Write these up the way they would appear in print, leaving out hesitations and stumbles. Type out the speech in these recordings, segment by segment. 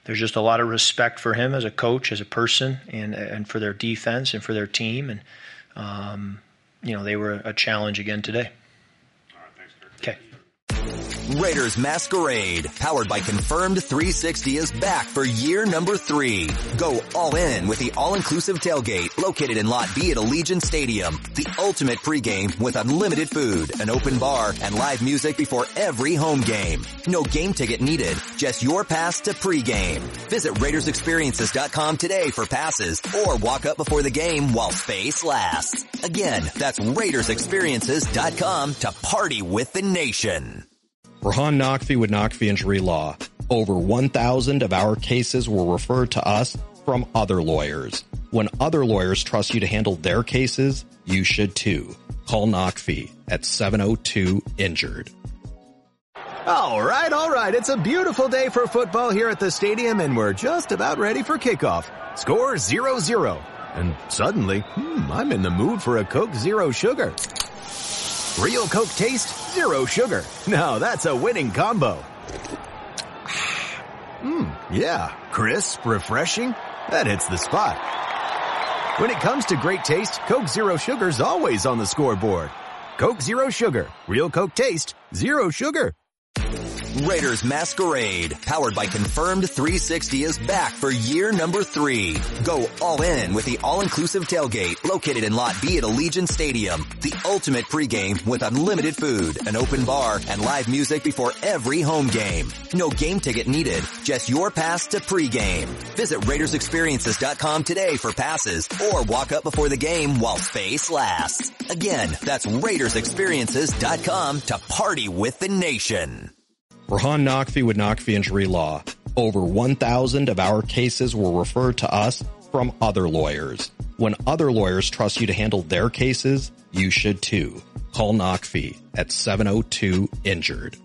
there's just a lot of respect for him as a coach, as a person, and for their defense and for their team. And, they were a challenge again today. All right, thanks, Kirk. Okay. Raiders Masquerade, powered by Confirmed 360, is back for year number 3. Go all in with the all-inclusive tailgate located in Lot B at Allegiant Stadium. The ultimate pregame with unlimited food, an open bar, and live music before every home game. No game ticket needed, just your pass to pregame. Visit RaidersExperiences.com today for passes or walk up before the game while space lasts. Again, that's RaidersExperiences.com to party with the nation. Rahan Naqvi with Naqvi Injury Law. Over 1,000 of our cases were referred to us from other lawyers. When other lawyers trust you to handle their cases, you should too. Call Naqvi at 702-INJURED. All right. It's a beautiful day for football here at the stadium, and we're just about ready for kickoff. Score 0-0. And suddenly, I'm in the mood for a Coke Zero Sugar. Real Coke taste, zero sugar. Now that's a winning combo. Yeah, crisp, refreshing. That hits the spot. When it comes to great taste, Coke Zero Sugar's always on the scoreboard. Coke Zero Sugar. Real Coke taste, zero sugar. Raiders Masquerade, powered by Confirmed 360, is back for year number 3. Go all in with the all-inclusive tailgate located in Lot B at Allegiant Stadium. The ultimate pregame with unlimited food, an open bar, and live music before every home game. No game ticket needed, just your pass to pregame. Visit RaidersExperiences.com today for passes or walk up before the game while space lasts. Again, that's RaidersExperiences.com to party with the nation. Rahan Naqvi with Naqvi Injury Law. Over 1,000 of our cases were referred to us from other lawyers. When other lawyers trust you to handle their cases, you should too. Call Naqvi at 702-INJURED.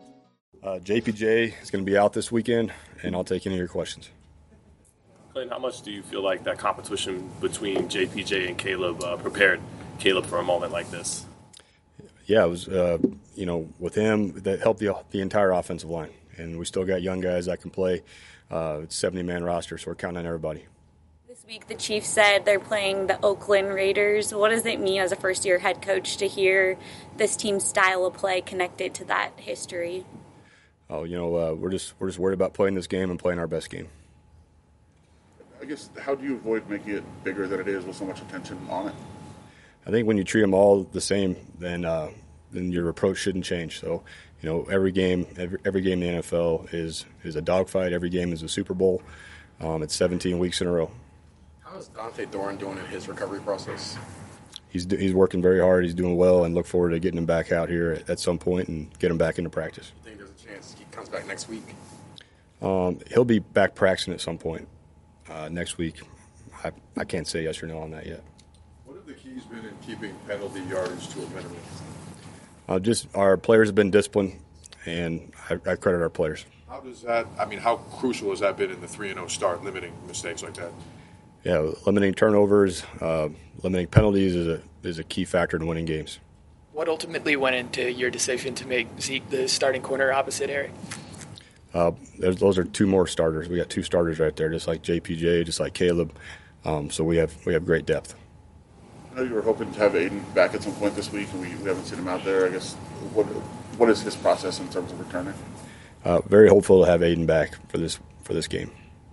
JPJ is going to be out this weekend, and I'll take any of your questions. Clayton, how much do you feel like that competition between JPJ and Caleb prepared Caleb for a moment like this? Yeah, it was, with him, that helped the entire offensive line. And we still got young guys that can play. It's a 70-man roster, so we're counting on everybody. This week the Chiefs said they're playing the Oakland Raiders. What does it mean as a first-year head coach to hear this team's style of play connected to that history? We're just worried about playing this game and playing our best game. I guess, how do you avoid making it bigger than it is with so much attention on it? I think when you treat them all the same, then your approach shouldn't change. So, every game in the NFL is a dogfight. Every game is a Super Bowl. It's 17 weeks in a row. How is Dante Thorne doing in his recovery process? He's working very hard. He's doing well, and look forward to getting him back out here at some point and get him back into practice. You think there's a chance he comes back next week? He'll be back practicing at some point next week. I can't say yes or no on that yet. What have the keys been in keeping penalty yardage to a minimum? Just our players have been disciplined, and I credit our players. How crucial has that been in the 3-0 start, limiting mistakes like that? Yeah, limiting turnovers, limiting penalties is a key factor in winning games. What ultimately went into your decision to make Zeke the starting corner opposite Eric? Those are two more starters. We got two starters right there, just like JPJ, just like Caleb. So we have great depth. I know you were hoping to have Aiden back at some point this week, and we haven't seen him out there. I guess what is his process in terms of returning? Very hopeful to have Aiden back for this game.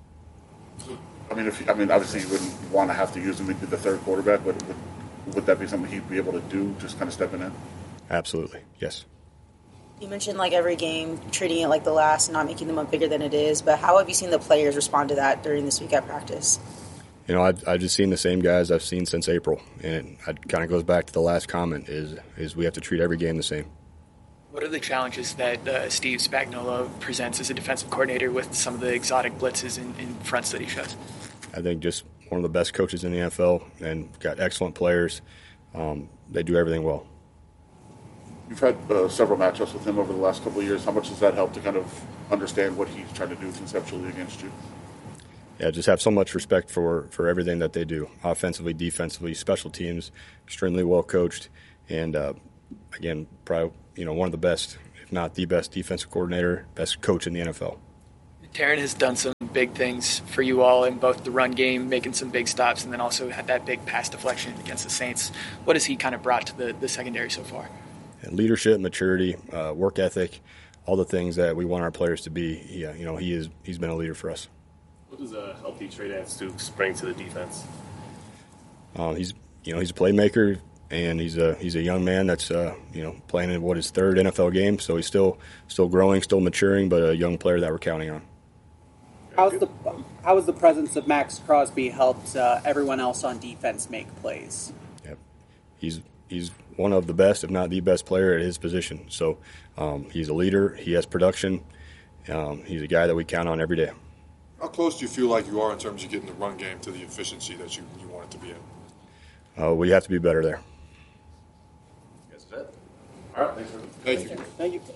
Obviously you wouldn't want to have to use him to be the third quarterback, but would that be something he'd be able to do, just kind of stepping in? Absolutely, yes. You mentioned every game, treating it like the last and not making them up bigger than it is, but how have you seen the players respond to that during this week at practice? I've just seen the same guys I've seen since April, and it kind of goes back to the last comment, is we have to treat every game the same. What are the challenges that Steve Spagnuolo presents as a defensive coordinator with some of the exotic blitzes in fronts that he shows? I think just one of the best coaches in the NFL and got excellent players. They do everything well. You've had several matchups with him over the last couple of years. How much does that help to kind of understand what he's trying to do conceptually against you? Yeah, just have so much respect for everything that they do, offensively, defensively, special teams, extremely well coached, and again, probably one of the best, if not the best defensive coordinator, best coach in the NFL. Taryn has done some big things for you all in both the run game, making some big stops, and then also had that big pass deflection against the Saints. What has he kind of brought to the secondary so far? And leadership, maturity, work ethic, all the things that we want our players to be. Yeah, he's been a leader for us. What does a healthy Trey Stoops bring to the defense? He's a playmaker, and he's a young man that's playing in his third NFL game. So he's still growing, still maturing, but a young player that we're counting on. How has the presence of Max Crosby helped everyone else on defense make plays? Yep. He's one of the best, if not the best player at his position. So he's a leader. He has production. He's a guy that we count on every day. How close do you feel like you are in terms of getting the run game to the efficiency that you want it to be at? We have to be better there. That's it. All right, thank you. Thank you.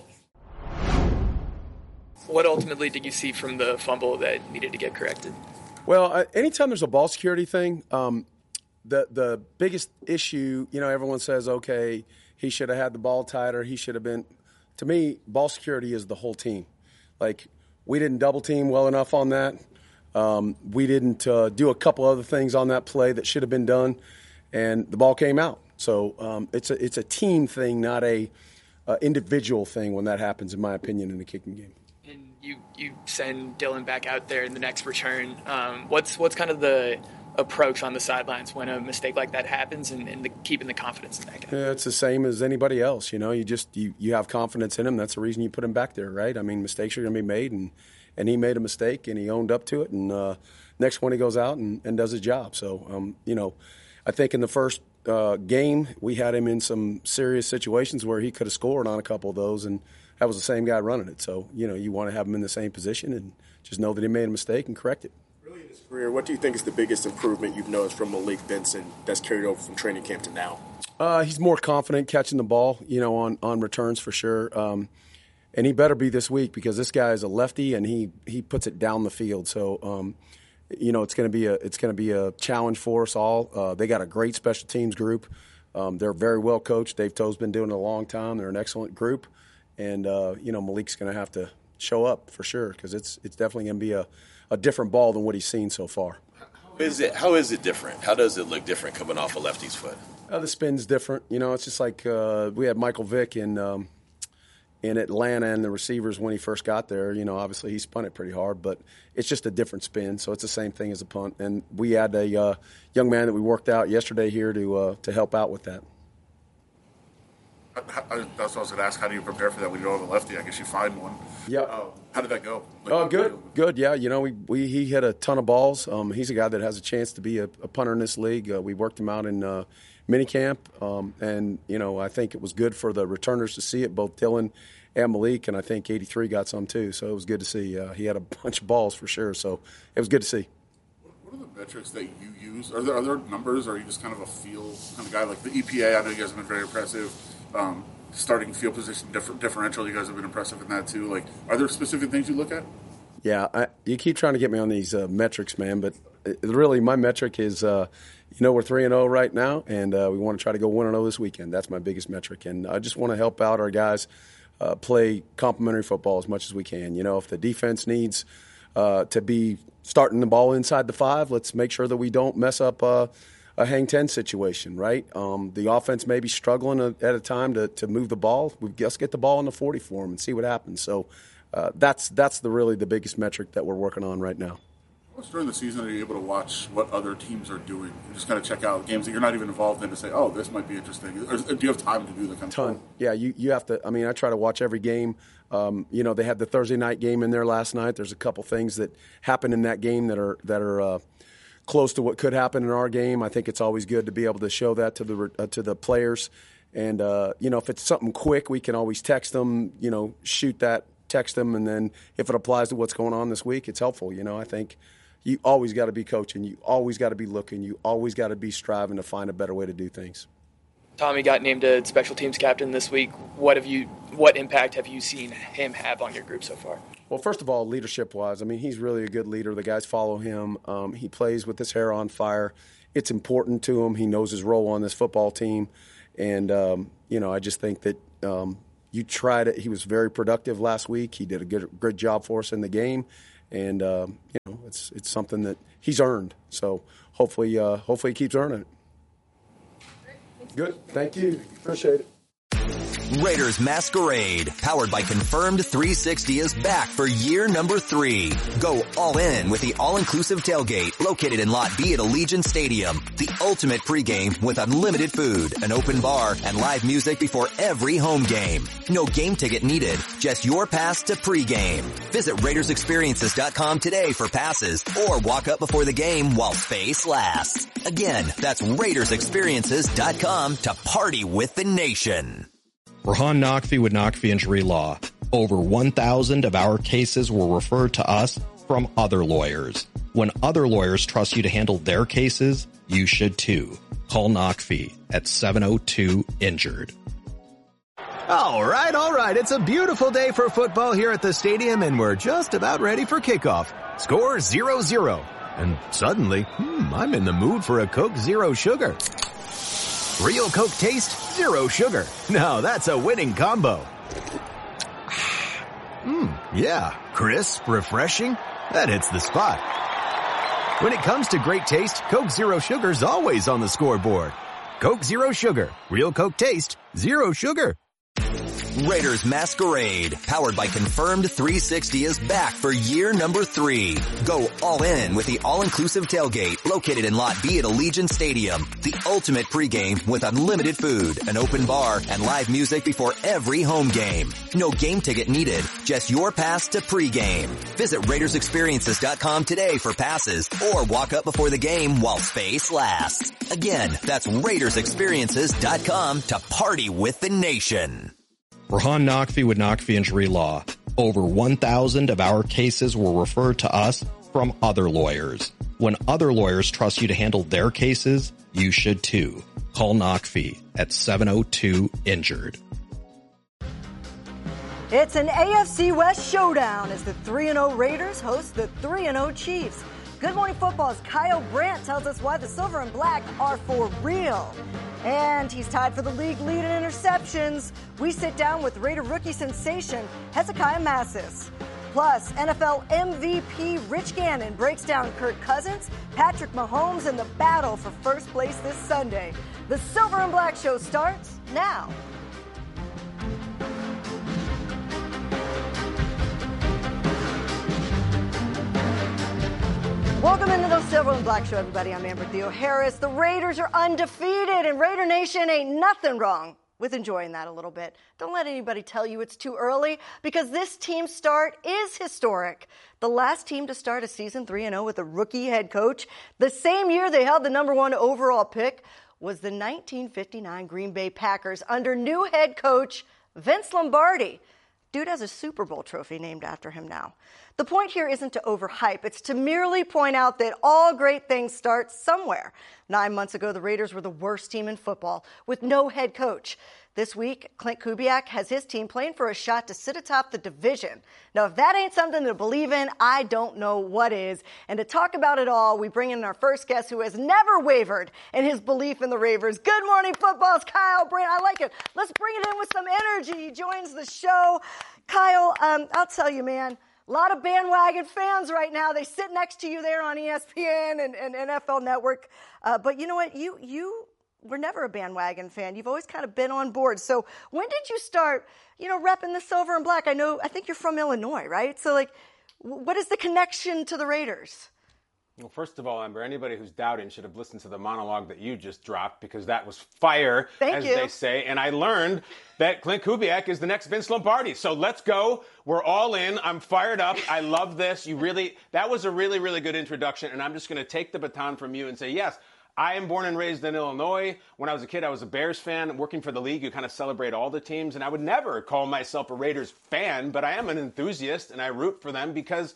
What ultimately did you see from the fumble that needed to get corrected? Well, anytime there's a ball security thing, the biggest issue, everyone says, okay, he should have had the ball tighter. He should have been. To me, ball security is the whole team. Like, we didn't double team well enough on that. We didn't do a couple other things on that play that should have been done, and the ball came out. So it's a team thing, not a individual thing when that happens, in my opinion, in the kicking game. And you send Dylan back out there in the next return. What's kind of the approach on the sidelines when a mistake like that happens and keeping the confidence in that guy? Yeah, it's the same as anybody else. You have confidence in him. That's the reason you put him back there, right? I mean, mistakes are going to be made, and he made a mistake, and he owned up to it. And next one he goes out and does his job. So, I think in the first game we had him in some serious situations where he could have scored on a couple of those, and that was the same guy running it. So, you want to have him in the same position and just know that he made a mistake and correct it. Really, in his career, what do you think is the biggest improvement you've noticed from Malik Benson that's carried over from training camp to now? He's more confident catching the ball, on returns for sure. And he better be this week because this guy is a lefty and he puts it down the field. So, it's going to be a challenge for us all. They got a great special teams group. They're very well coached. Dave Toe's been doing it a long time. They're an excellent group. And, Malik's going to have to show up for sure because it's definitely going to be a different ball than what he's seen so far. How is it different? How does it look different coming off a lefty's foot? The spin's different. It's just like we had Michael Vick in Atlanta and the receivers when he first got there. Obviously he spun it pretty hard, but it's just a different spin. So it's the same thing as a punt. And we had a young man that we worked out yesterday here to help out with that. That's what I was going to ask. How do you prepare for that when you don't have a lefty? I guess you find one. Yeah. How did that go? Good. Yeah. He hit a ton of balls. He's a guy that has a chance to be a punter in this league. We worked him out in minicamp, and I think it was good for the returners to see it, both Dylan and Malik, and I think 83 got some too. So it was good to see. He had a bunch of balls for sure. So it was good to see. What are the metrics that you use? Are there numbers, or are you just kind of a feel kind of guy? Like the EPA, I know you guys have been very impressive. Starting field position differential, you guys have been impressive in that too. Like, are there specific things you look at? Yeah, you keep trying to get me on these metrics, man, but really my metric is, we're 3-0 right now, and we want to try to go 1-0 this weekend. That's my biggest metric, and I just want to help out our guys play complementary football as much as we can. If the defense needs to be starting the ball inside the 5, let's make sure that we don't mess up a hang 10 situation, right? The offense may be struggling at a time to move the ball. Let's get the ball in the 40 for them and see what happens. So that's really the biggest metric that we're working on right now. During the season, are you able to watch what other teams are doing and just kind of check out games that you're not even involved in to say, oh, this might be interesting? Or do you have time to do that kind of stuff? Yeah, you have to. I mean, I try to watch every game. They had the Thursday night game in there last night. There's a couple things that happened in that game that are close to what could happen in our game. I think it's always good to be able to show that to the players. And if it's something quick, we can always text them. Shoot that, text them, and then if it applies to what's going on this week, it's helpful. I think you always got to be coaching. You always got to be looking. You always got to be striving to find a better way to do things. Tommy got named a special teams captain this week. What impact have you seen him have on your group so far? Well, first of all, leadership-wise, I mean, he's really a good leader. The guys follow him. He plays with his hair on fire. It's important to him. He knows his role on this football team. And, I just think that he was very productive last week. He did a good job for us in the game. And, it's something that he's earned. So hopefully he keeps earning it. Good. Thank you. Appreciate it. Raiders Masquerade, powered by Confirmed 360, is back for year number 3. Go all in with the all-inclusive tailgate located in Lot B at Allegiant Stadium. The ultimate pregame with unlimited food, an open bar, and live music before every home game. No game ticket needed, just your pass to pregame. Visit RaidersExperiences.com today for passes or walk up before the game while space lasts. Again, that's RaidersExperiences.com to party with the nation. Rahan Naqvi with Naqvi Injury Law. Over 1,000 of our cases were referred to us from other lawyers. When other lawyers trust you to handle their cases, you should too. Call Naqvi at 702-INJURED. All right. It's a beautiful day for football here at the stadium, and we're just about ready for kickoff. Score 0-0. And suddenly, I'm in the mood for a Coke Zero Sugar. Real Coke taste, zero sugar. Now that's a winning combo. Yeah, crisp, refreshing. That hits the spot. When it comes to great taste, Coke Zero Sugar's always on the scoreboard. Coke Zero Sugar. Real Coke taste, zero sugar. Raiders Masquerade, powered by Confirmed 360, is back for year number 3. Go all in with the all-inclusive tailgate located in Lot B at Allegiant Stadium. The ultimate pregame with unlimited food, an open bar, and live music before every home game. No game ticket needed, just your pass to pregame. Visit RaidersExperiences.com today for passes or walk up before the game while space lasts. Again, that's RaidersExperiences.com to party with the nation. Rahan Naqvi with Naqvi Injury Law. Over 1,000 of our cases were referred to us from other lawyers. When other lawyers trust you to handle their cases, you should too. Call Naqvi at 702-INJURED. It's an AFC West showdown as the 3-0 Raiders host the 3-0 Chiefs. Good Morning Football's Kyle Brandt tells us why the Silver and Black are for real. And he's tied for the league lead in interceptions. We sit down with Raider rookie sensation Hezekiah Massis. Plus, NFL MVP Rich Gannon breaks down Kirk Cousins, Patrick Mahomes, and the battle for first place this Sunday. The Silver and Black Show starts now. Welcome into the Silver and Black Show, everybody. I'm Amber Theo Harris. The Raiders are undefeated, and Raider Nation ain't nothing wrong with enjoying that a little bit. Don't let anybody tell you it's too early, because this team's start is historic. The last team to start a season 3-0 with a rookie head coach, the same year they held the #1 overall pick, was the 1959 Green Bay Packers under new head coach Vince Lombardi. Dude has a Super Bowl trophy named after him now. The point here isn't to overhype. It's to merely point out that all great things start somewhere. 9 months ago, the Raiders were the worst team in football with no head coach. This week, Clint Kubiak has his team playing for a shot to sit atop the division. Now, if that ain't something to believe in, I don't know what is. And to talk about it all, we bring in our first guest who has never wavered in his belief in the Ravers. Good Morning Football's Kyle Brandt. I like it. Let's bring it in with some energy. He joins the show. Kyle, I'll tell you, man, a lot of bandwagon fans right now. They sit next to you there on ESPN and NFL Network. But you know what? You were never a bandwagon fan. You've always kind of been on board. So when did you start, repping the Silver and Black? I think you're from Illinois, right? So, what is the connection to the Raiders? Well, first of all, Amber, anybody who's doubting should have listened to the monologue that you just dropped, because that was fire, as they say. And I learned that Clint Kubiak is the next Vince Lombardi. So let's go. We're all in. I'm fired up. I love this. That was a really, really good introduction. And I'm just going to take the baton from you and say, yes, I am born and raised in Illinois. When I was a kid, I was a Bears fan. Working for the league, you kind of celebrate all the teams. And I would never call myself a Raiders fan, but I am an enthusiast, and I root for them because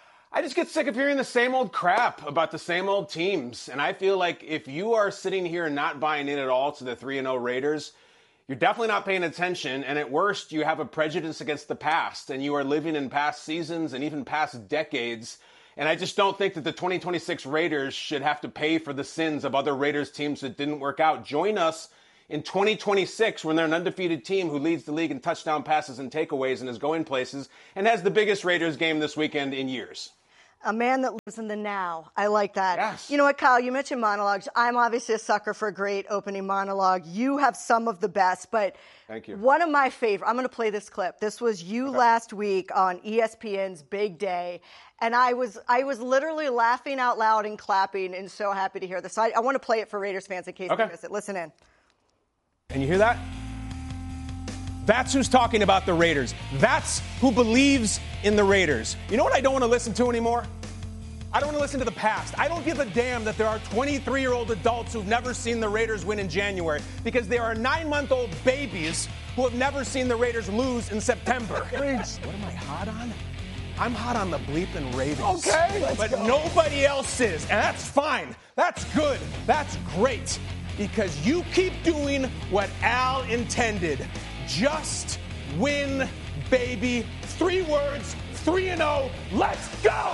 I just get sick of hearing the same old crap about the same old teams. And I feel like if you are sitting here and not buying in at all to the 3-0 Raiders, you're definitely not paying attention. And at worst, you have a prejudice against the past, and you are living in past seasons and even past decades. And I just don't think that the 2026 Raiders should have to pay for the sins of other Raiders teams that didn't work out. Join us in 2026 when they're an undefeated team who leads the league in touchdown passes and takeaways and is going places and has the biggest Raiders game this weekend in years. A man that lives in the now. I like that. Yes. You know what, Kyle? You mentioned monologues. I'm obviously a sucker for a great opening monologue. You have some of the best, but thank you. One of my favorite, I'm going to play this clip. This was you last week on ESPN's Big Day, and I was literally laughing out loud and clapping and so happy to hear this. I want to play it for Raiders fans in case they miss it. Listen in. And you hear that? That's who's talking about the Raiders. That's who believes in the Raiders. You know what I don't want to listen to anymore? I don't want to listen to the past. I don't give a damn that there are 23-year-old adults who've never seen the Raiders win in January because there are 9-month-old babies who have never seen the Raiders lose in September. What am I hot on? I'm hot on the bleeping Ravens. Okay, but nobody else is, and that's fine. That's good. That's great because you keep doing what Al intended. Just win, baby. 3 words, 3-0. Let's go!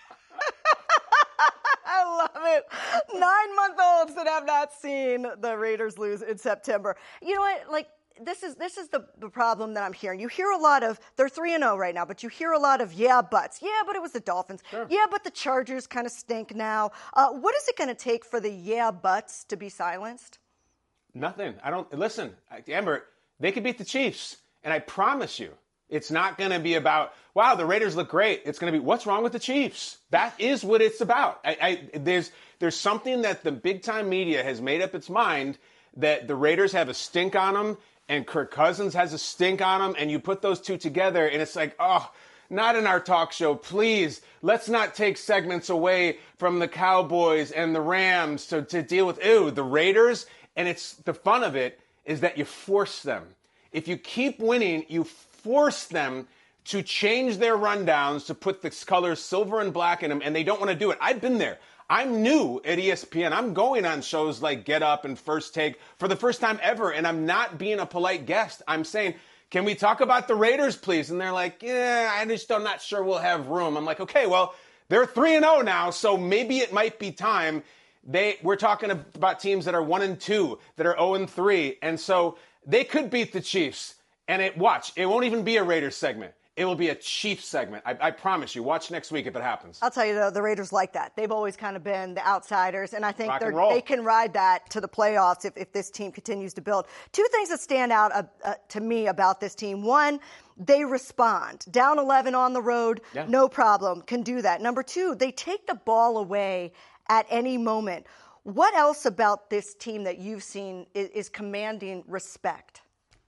I love it. 9-month-olds that have not seen the Raiders lose in September. You know what? Like, this is the problem that I'm hearing. You hear a lot of, they're 3-0 right now, but you hear a lot of buts. Yeah, but it was the Dolphins. Sure. Yeah, but the Chargers kind of stink now. What is it going to take for the buts to be silenced? Nothing. Listen, Amber, they could beat the Chiefs. And I promise you, it's not going to be about, wow, the Raiders look great. It's going to be, what's wrong with the Chiefs? That is what it's about. There's something that the big-time media has made up its mind that the Raiders have a stink on them and Kirk Cousins has a stink on them, and you put those two together, and it's like, oh, not in our talk show, please. Let's not take segments away from the Cowboys and the Rams to deal with, the Raiders. And it's the fun of it is that you force them. If you keep winning, you force them to change their rundowns to put the colors silver and black in them, and they don't want to do it. I've been there. I'm new at ESPN. I'm going on shows like Get Up and First Take for the first time ever, and I'm not being a polite guest. I'm saying, can we talk about the Raiders, please? And they're like, I'm not sure we'll have room. I'm like, okay, well, they're 3-0 now, so maybe it might be time. We're talking about teams that are 1-2, that are 0-3, and so they could beat the Chiefs. And it won't even be a Raiders segment. It will be a Chiefs segment. I promise you. Watch next week if it happens. I'll tell you, though, the Raiders like that. They've always kind of been the outsiders, and I think they can ride that to the playoffs if this team continues to build. 2 things that stand out to me about this team. One, they respond. Down 11 on the road, no problem, can do that. Number 2, they take the ball away at any moment. What else about this team that you've seen is commanding respect?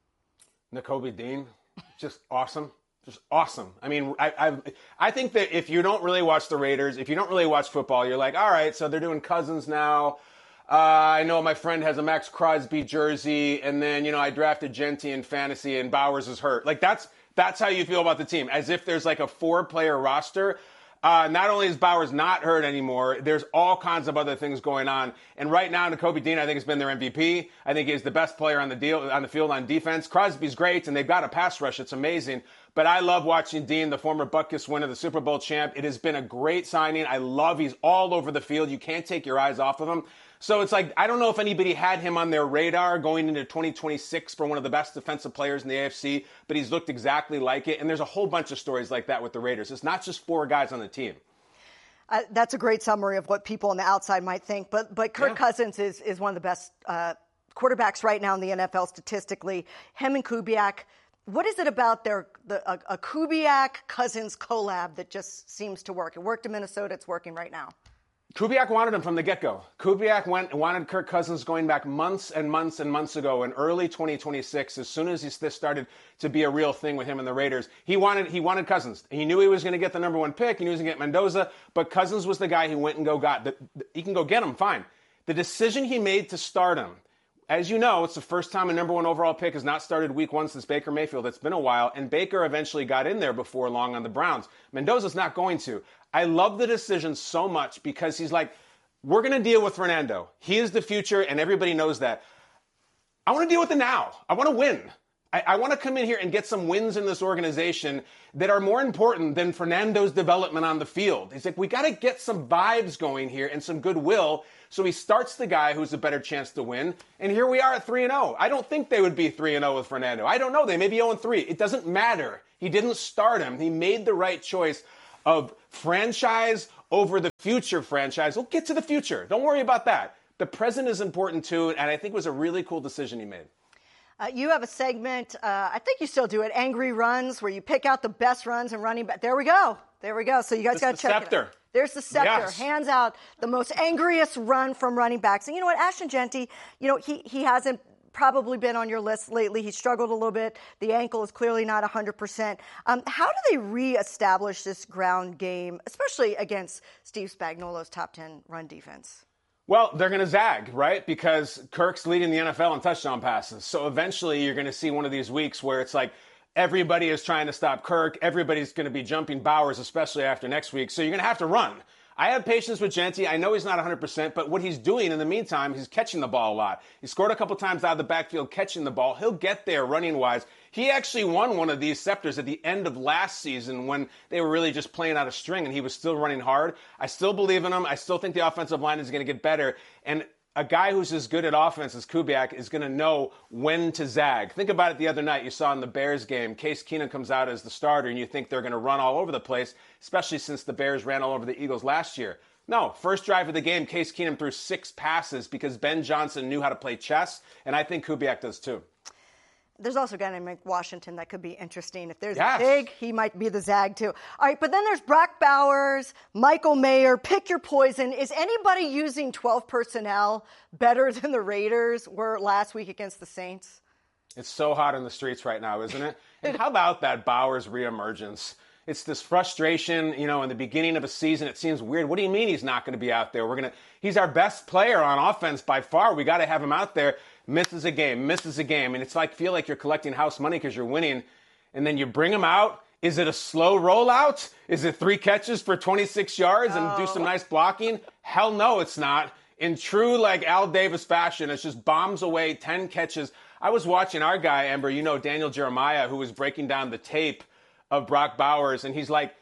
Nakobe Dean, just awesome. Just awesome. I mean, I think that if you don't really watch the Raiders, if you don't really watch football, you're like, all right, so they're doing Cousins now. I know my friend has a Max Crosby jersey, and then, I drafted Gentry in fantasy, and Bowers is hurt. Like, that's how you feel about the team, as if there's like a 4-player roster. Not only is Bowers not hurt anymore, there's all kinds of other things going on. And right now, Nakobe Dean, I think, has been their MVP. I think he's the best player on the field on defense. Crosby's great, and they've got a pass rush. It's amazing. But I love watching Dean, the former Butkus winner, the Super Bowl champ. It has been a great signing. He's all over the field. You can't take your eyes off of him. So it's like, I don't know if anybody had him on their radar going into 2026 for one of the best defensive players in the AFC, but he's looked exactly like it. And there's a whole bunch of stories like that with the Raiders. It's not just 4 guys on the team. That's a great summary of what people on the outside might think. But Kirk Cousins is one of the best quarterbacks right now in the NFL statistically. Him and Kubiak. What is it about a Kubiak-Cousins collab that just seems to work? It worked in Minnesota. It's working right now. Kubiak wanted him from the get-go. Kubiak wanted Kirk Cousins going back months and months and months ago in early 2026. As soon as this started to be a real thing with him and the Raiders, he wanted Cousins. He knew he was going to get the number 1 pick. He knew he was going to get Mendoza, but Cousins was the guy he went and got. He can go get him, fine. The decision he made to start him, as you know, it's the first time a number 1 overall pick has not started week 1 since Baker Mayfield. It's been a while, and Baker eventually got in there before long on the Browns. Mendoza's not going to. I love the decision so much because he's like, we're going to deal with Fernando. He is the future, and everybody knows that. I want to deal with the now. I want to win. I want to come in here and get some wins in this organization that are more important than Fernando's development on the field. He's like, we got to get some vibes going here and some goodwill. So he starts the guy who's a better chance to win. And here we are at 3-0. I don't think they would be 3-0 with Fernando. I don't know. They may be 0-3. It doesn't matter. He didn't start him. He made the right choice. of franchise over the future franchise. We'll get to the future. Don't worry about that. The present is important too, and I think it was a really cool decision he made. You have a segment, I think you still do it, Angry Runs, where you pick out the best runs and running back. There we go. So you guys got to check it out. There's the scepter. Yes. Hands out the most angriest run from running backs. And you know what? Ashton Jeanty, he hasn't probably been on your list lately. He struggled a little bit. The ankle is clearly not 100%. How do they reestablish this ground game, especially against Steve Spagnuolo's top 10 run defense? Well, they're going to zag, right? Because Kirk's leading the NFL in touchdown passes. So eventually you're going to see one of these weeks where it's like everybody is trying to stop Kirk. Everybody's going to be jumping Bowers, especially after next week. So you're going to have to run. I have patience with Jeanty. I know he's not 100%, but what he's doing in the meantime, he's catching the ball a lot. He scored a couple times out of the backfield catching the ball. He'll get there running-wise. He actually won one of these scepters at the end of last season when they were really just playing out of string, and he was still running hard. I still believe in him. I still think the offensive line is going to get better. And a guy who's as good at offense as Kubiak is going to know when to zag. Think about it the other night. You saw in the Bears game, Case Keenum comes out as the starter, and you think they're going to run all over the place, especially since the Bears ran all over the Eagles last year. No, first drive of the game, Case Keenum threw 6 passes because Ben Johnson knew how to play chess, and I think Kubiak does too. There's also a guy named Washington that could be interesting. If there's a big, he might be the zag too. All right, but then there's Brock Bowers, Michael Mayer. Pick your poison. Is anybody using 12 personnel better than the Raiders were last week against the Saints? It's so hot in the streets right now, isn't it? And how about that Bowers reemergence? It's this frustration, in the beginning of a season, it seems weird. What do you mean he's not going to be out there? He's our best player on offense by far. We got to have him out there. Misses a game. And it's feel like you're collecting house money because you're winning. And then you bring him out. Is it a slow rollout? Is it 3 catches for 26 yards and do some nice blocking? Hell no, it's not. In true Al Davis fashion, it's just bombs away, 10 catches. I was watching our guy, Amber, Daniel Jeremiah, who was breaking down the tape of Brock Bowers, and he's like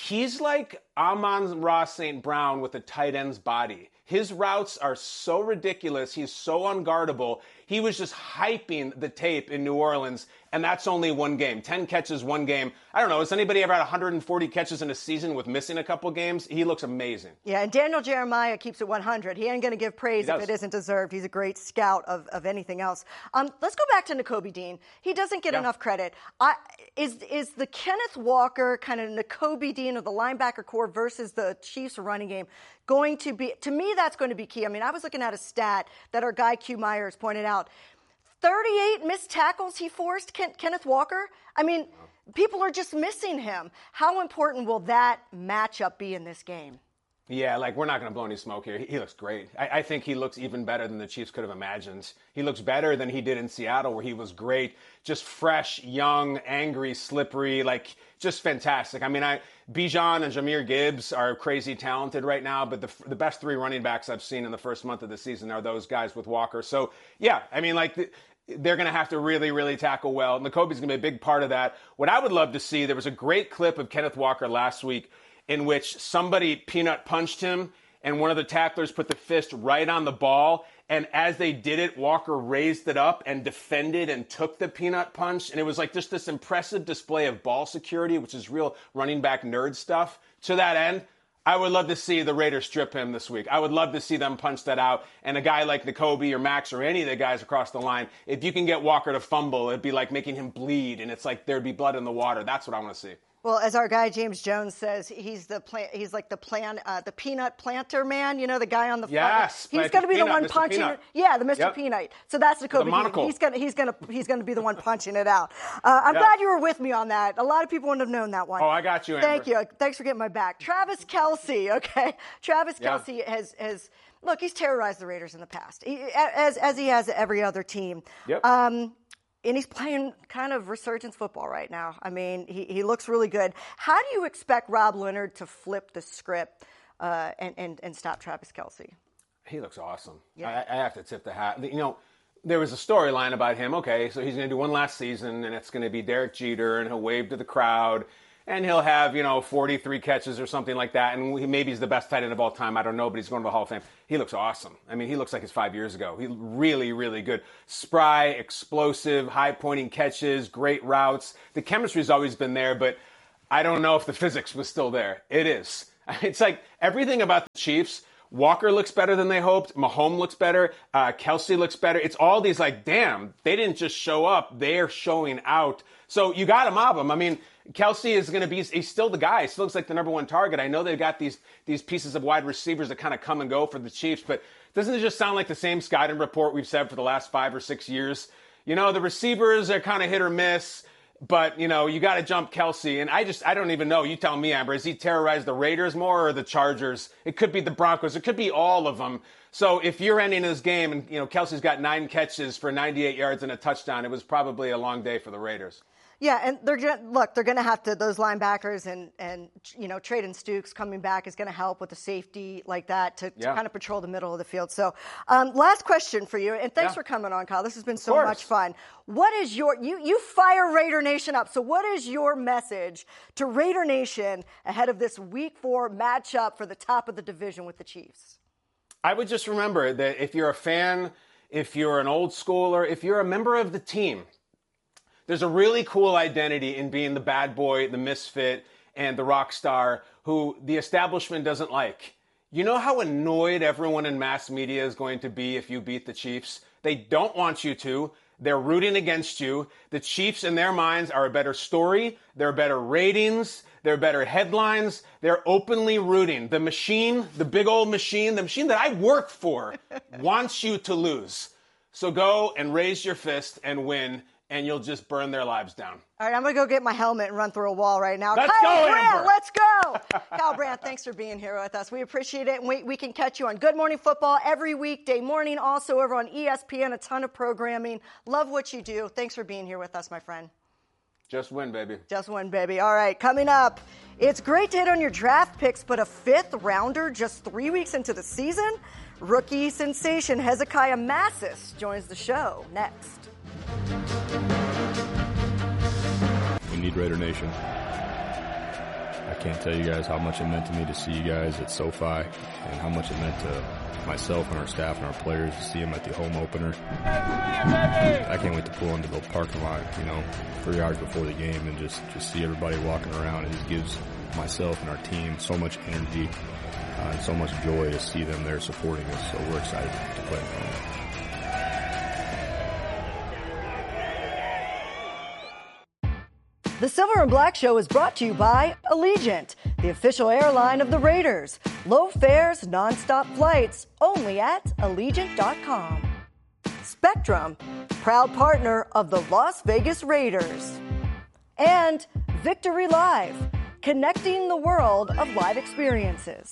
Amon-Ra St. Brown with a tight end's body. His routes are so ridiculous. He's so unguardable. He was just hyping the tape in New Orleans, and that's only one game. 10 catches, one game. I don't know. Has anybody ever had 140 catches in a season with missing a couple games? He looks amazing. Yeah, and Daniel Jeremiah keeps it 100. He ain't going to give praise if it isn't deserved. He's a great scout of anything else. Let's go back to Nakobe Dean. He doesn't get enough credit. Is the Kenneth Walker kind of Nakobe Dean of the linebacker core versus the Chiefs running game going to be, to me, that's going to be key. I mean, I was looking at a stat that our guy Q Myers pointed out. 38 missed tackles he forced, Kenneth Walker. I mean, people are just missing him. How important will that matchup be in this game? Yeah, we're not going to blow any smoke here. He looks great. I think he looks even better than the Chiefs could have imagined. He looks better than he did in Seattle, where he was great. Just fresh, young, angry, slippery, just fantastic. I mean, Bijan and Jahmyr Gibbs are crazy talented right now, but the best 3 running backs I've seen in the first month of the season are those guys with Walker. So, yeah, I mean, they're going to have to really, really tackle well. Nakobe's going to be a big part of that. What I would love to see, there was a great clip of Kenneth Walker last week in which somebody peanut punched him, and one of the tacklers put the fist right on the ball. And as they did it, Walker raised it up and defended and took the peanut punch. And it was just this impressive display of ball security, which is real running back nerd stuff. To that end, I would love to see the Raiders strip him this week. I would love to see them punch that out. And a guy like Nakobe or Max or any of the guys across the line, if you can get Walker to fumble, it'd be like making him bleed. And it's there'd be blood in the water. That's what I want to see. Well, as our guy James Jones says, he's the peanut planter man. The guy on the front. Yes, he's going to be the one punching it. Yeah, the Mr. Peanut. So that's Nakobe. He's going to be the one punching it out. I'm glad you were with me on that. A lot of people wouldn't have known that one. Oh, I got you, Amber. Thank you. Thanks for getting my back. Travis Kelce. Okay, Travis Kelce has look. He's terrorized the Raiders in the past, as he has every other team. Yep. And he's playing kind of resurgence football right now. I mean, he looks really good. How do you expect Rob Leonard to flip the script and stop Travis Kelce? He looks awesome. Yeah. I have to tip the hat. There was a storyline about him. Okay, so he's going to do one last season, and it's going to be Derek Jeter, and he'll wave to the crowd, and he'll have, 43 catches or something like that, and maybe he's the best tight end of all time. I don't know, but he's going to the Hall of Fame. He looks awesome. I mean, he looks like he's 5 years ago. He's really, really good. Spry, explosive, high-pointing catches, great routes. The chemistry's always been there, but I don't know if the physics was still there. It is. It's like everything about the Chiefs. Walker looks better than they hoped. Mahomes looks better. Kelsey looks better. It's all these like, damn, they didn't just show up. They're showing out. So you got to mob them. I mean, Kelsey is going to be, he's still the guy. He still looks like the number one target. I know they've got these pieces of wide receivers that kind of come and go for the Chiefs, but doesn't it just sound like the same scouting report we've said for the last 5 or 6 years? You know, the receivers are kind of hit or miss. But, you know, you got to jump Kelsey. And I don't even know. You tell me, Amber. Has he terrorized the Raiders more or the Chargers? It could be the Broncos. It could be all of them. So if you're ending this game and, you know, Kelsey's got 9 catches for 98 yards and a touchdown, it was probably a long day for the Raiders. Yeah, and they're going to have to, those linebackers and you know, Traden Stukes coming back is going to help with the safety like that to kind of patrol the middle of the field. So last question for you, and thanks for coming on, Kyle. This has been so much fun. What is you fire Raider Nation up. So what is your message to Raider Nation ahead of this Week 4 matchup for the top of the division with the Chiefs? I would just remember that if you're a fan, if you're an old schooler, if you're a member of the team, there's a really cool identity in being the bad boy, the misfit, and the rock star who the establishment doesn't like. You know how annoyed everyone in mass media is going to be if you beat the Chiefs? They don't want you to. They're rooting against you. The Chiefs, in their minds, are a better story. They're better ratings. They're better headlines. They're openly rooting. The machine, the big old machine, the machine that I work for, wants you to lose. So go and raise your fist and win, and you'll just burn their lives down. All right, I'm going to go get my helmet and run through a wall right now. Let's Kyle go, Brandt, Amber. let's go. Kyle Brandt, thanks for being here with us. We appreciate it. And we can catch you on Good Morning Football every weekday morning, also over on ESPN, a ton of programming. Love what you do. Thanks for being here with us, my friend. Just win, baby. Just win, baby. All right, coming up, it's great to hit on your draft picks, but a 5th rounder just 3 weeks into the season? Rookie sensation Hezekiah Massis joins the show next. We need Raider Nation. I can't tell you guys how much it meant to me to see you guys at SoFi and how much it meant to myself and our staff and our players to see them at the home opener. I can't wait to pull into the parking lot, 3 hours before the game and just see everybody walking around. It just gives myself and our team so much energy and so much joy to see them there supporting us. So we're excited to play for them. The Silver and Black Show is brought to you by Allegiant, the official airline of the Raiders. Low fares, nonstop flights, only at Allegiant.com. Spectrum, proud partner of the Las Vegas Raiders. And Victory Live, connecting the world of live experiences.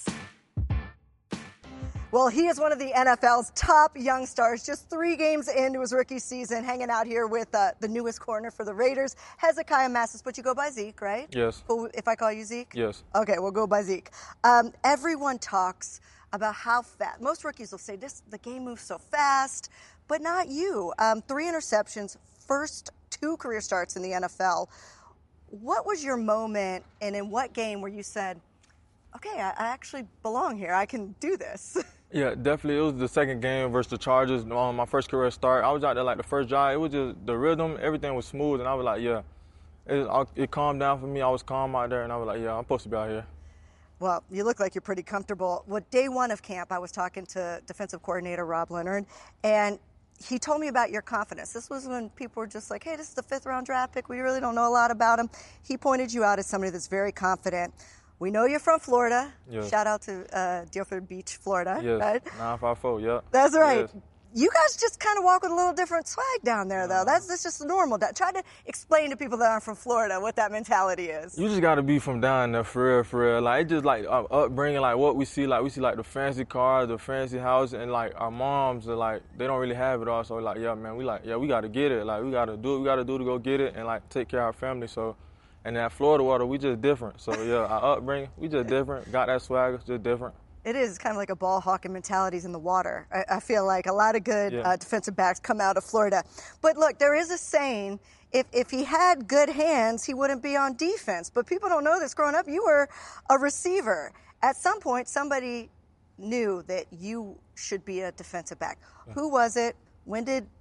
Well, he is one of the NFL's top young stars, just 3 games into his rookie season, hanging out here with the newest corner for the Raiders, Hezekiah Massis. But you go by Zeke, right? Yes. If I call you Zeke? Yes. Okay, we'll go by Zeke. Everyone talks about how fast. Most rookies will say, the game moves so fast, but not you. 3 interceptions, first 2 career starts in the NFL. What was your moment, and in what game where you said, okay, I actually belong here. I can do this? Yeah, definitely. It was the second game versus the Chargers. My first career start. I was out there like the first drive. It was just the rhythm. Everything was smooth, and I was like, yeah. It calmed down for me. I was calm out there, and I was like, yeah, I'm supposed to be out here. Well, you look like you're pretty comfortable. Well, day 1 of camp, I was talking to defensive coordinator Rob Leonard, and he told me about your confidence. This was when people were just like, hey, this is the 5th-round draft pick. We really don't know a lot about him. He pointed you out as somebody that's very confident. We know you're from Florida. Yes. Shout out to Deerfield Beach, Florida. Yes. Right? 954, yeah. That's right. Yes. You guys just kind of walk with a little different swag down there, though. That's just normal. Try to explain to people that aren't from Florida what that mentality is. You just got to be from down there, for real. Like, it's just like upbringing, like what we see. Like, we see like the fancy cars, the fancy house, and like our moms are like, they don't really have it all. So like, yeah, man, we got to get it. Like, we got to do what we got to do to go get it and like take care of our family. So. And that Florida water, we just different. So, yeah, our upbringing, we just different. Got that swagger, just different. It is kind of like a ball hawking mentalities in the water. I feel like a lot of good defensive backs come out of Florida. But, look, there is a saying, if he had good hands, he wouldn't be on defense. But people don't know this. Growing up, you were a receiver. At some point, somebody knew that you should be a defensive back. Who was it? When did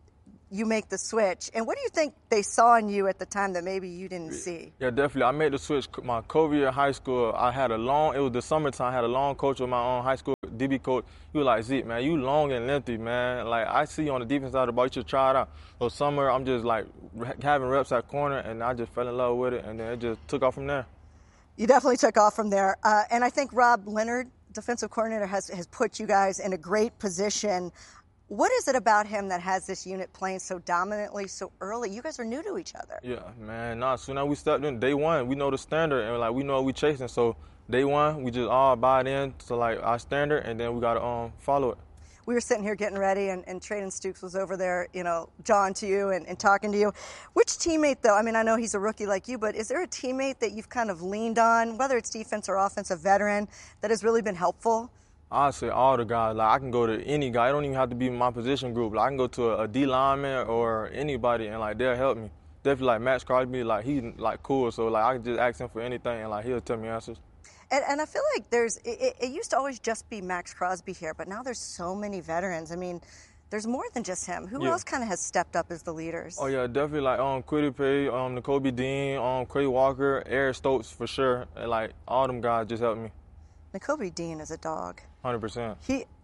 you make the switch. And what do you think they saw in you at the time that maybe you didn't see? Yeah, definitely. I made the switch my COVID year of high school. it was the summertime. I had a long coach with my own high school DB coach. He was like, Zeke, man, you long and lengthy, man. Like, I see you on the defense side of the ball. You should try it out. So summer, I'm just like having reps at corner, and I just fell in love with it, and then it just took off from there. You definitely took off from there. And I think Rob Leonard, defensive coordinator, has put you guys in a great position. What is it about him that has this unit playing so dominantly so early? You guys are new to each other. Yeah, man. As soon as we stepped in, day one, we know the standard, and like we know what we're chasing. So day one, we just all buy in to like our standard, and then we got to follow it. We were sitting here getting ready, and Trayden Stukes was over there, John to you and talking to you. Which teammate, though? I mean, I know he's a rookie like you, but is there a teammate that you've kind of leaned on, whether it's defense or offense, a veteran, that has really been helpful? I say all the guys. Like, I can go to any guy. It don't even have to be my position group. Like, I can go to a D lineman or anybody, and like they'll help me. Definitely like Max Crosby, like he's like cool. So like I can just ask him for anything, and like he'll tell me answers. And I feel like it used to always just be Max Crosby here, but now there's so many veterans. I mean, there's more than just him. Who else kind of has stepped up as the leaders? Oh yeah, definitely like Kwity Paye, N'Kobe Dean, Quay Walker, Eric Stokes for sure. And like all them guys just helped me. N'Kobe Dean is a dog. 100%.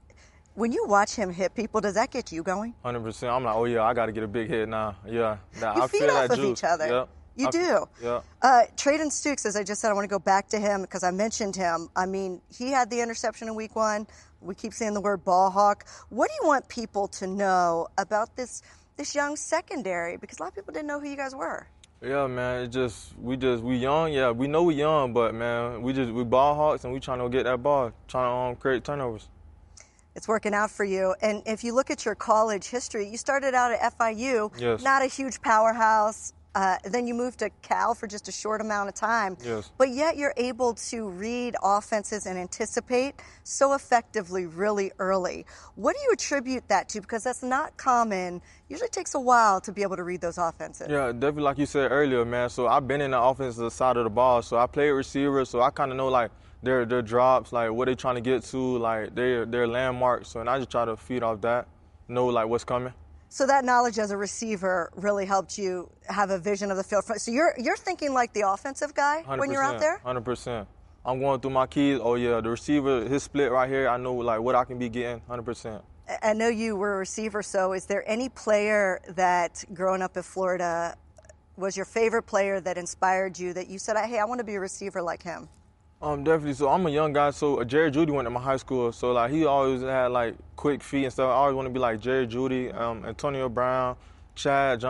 When you watch him hit people, does that get you going? 100%. I'm like, oh yeah, I got to get a big hit now. Yeah, I feed feel off that of juice. each other. Yep. You do. Yeah. Trayden Stukes, as I just said, I want to go back to him because I mentioned him. I mean, he had the interception in week 1. We keep saying the word ball hawk. What do you want people to know about this young secondary? Because a lot of people didn't know who you guys were. Yeah, man. We young. Yeah, we know we young, but man, we ball hawks and we trying to get that ball, trying to create turnovers. It's working out for you. And if you look at your college history, you started out at FIU, yes. Not a huge powerhouse. Then you moved to Cal for just a short amount of time. Yes. But yet you're able to read offenses and anticipate so effectively really early. What do you attribute that to? Because that's not common. Usually takes a while to be able to read those offenses. Yeah, definitely like you said earlier, man. So I've been in the offensive side of the ball. So I played receiver, so I kind of know like their drops, like what they're trying to get to, like their landmarks. So and I just try to feed off that, know like what's coming. So that knowledge as a receiver really helped you have a vision of the field. So you're thinking like the offensive guy when you're out there? 100%. I'm going through my keys. Oh, yeah, the receiver, his split right here, I know like what I can be getting, 100%. I know you were a receiver, so is there any player that growing up in Florida was your favorite player that inspired you that you said, hey, I want to be a receiver like him? Definitely. So I'm a young guy. So Jerry Jeudy went to my high school. So like he always had like quick feet and stuff. I always want to be like Jerry Jeudy, Antonio Brown, Chad,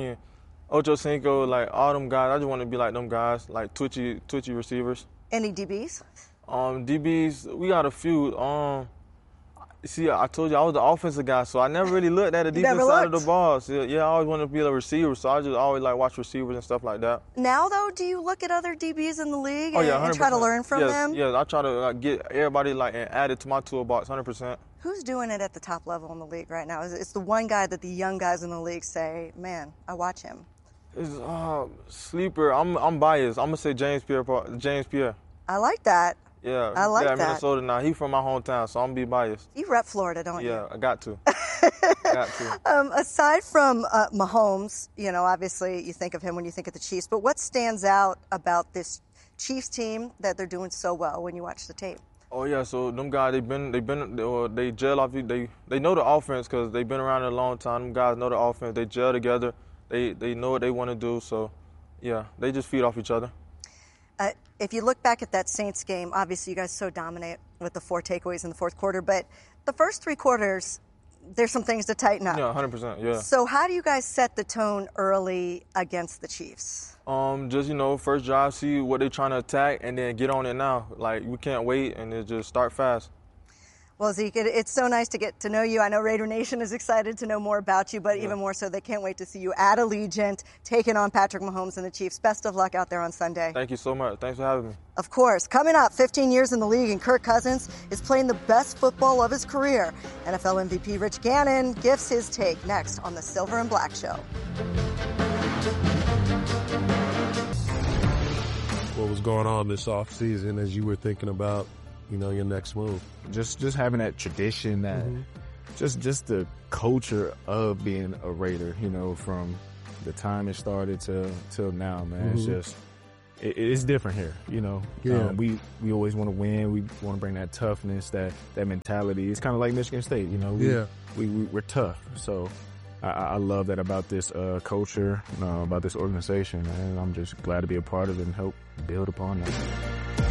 Ocho Cinco, like all them guys. I just want to be like them guys, like twitchy receivers. Any DBs? DBs, we got a few. See, I told you I was the offensive guy, so I never really looked at the defense side of the ball. So, yeah, I always wanted to be a receiver, so I just always like watch receivers and stuff like that. Now, though, do you look at other DBs in the league and try to learn from them? Yeah, I try to get everybody like and add it to my toolbox, 100%. Who's doing it at the top level in the league right now? It's the one guy that the young guys in the league say, man, I watch him. It's sleeper. I'm biased. I'm gonna say James Pierre. I like that. Yeah, I like that. Minnesota now. He from my hometown, so I'm gonna be biased. You rep Florida, don't you? Yeah, I got to. Aside from Mahomes, obviously you think of him when you think of the Chiefs, but what stands out about this Chiefs team that they're doing so well when you watch the tape? Oh yeah, so them guys they gel off. They know the offense because they've been around it a long time. Them guys know the offense. They gel together. They know what they want to do. So yeah, they just feed off each other. If you look back at that Saints game, obviously you guys so dominate with the 4 takeaways in the fourth quarter, but the first 3 quarters, there's some things to tighten up. Yeah, 100%, yeah. So how do you guys set the tone early against the Chiefs? Just, first drive, see what they're trying to attack, and then get on it now. Like, we can't wait, and then just start fast. Well, Zeke, it's so nice to get to know you. I know Raider Nation is excited to know more about you, but even more so, they can't wait to see you at Allegiant taking on Patrick Mahomes and the Chiefs. Best of luck out there on Sunday. Thank you so much. Thanks for having me. Of course. Coming up, 15 years in the league, and Kirk Cousins is playing the best football of his career. NFL MVP Rich Gannon gives his take next on the Silver and Black Show. What was going on this offseason as you were thinking about your next move? Just having that tradition that just the culture of being a Raider, you know, from the time it started till now, man. It's just, it's different here, you know. Yeah. We always want to win. We want to bring that toughness, that mentality. It's kind of like Michigan State, you know. We're tough. So I love that about this culture, about this organization, and I'm just glad to be a part of it and help build upon that.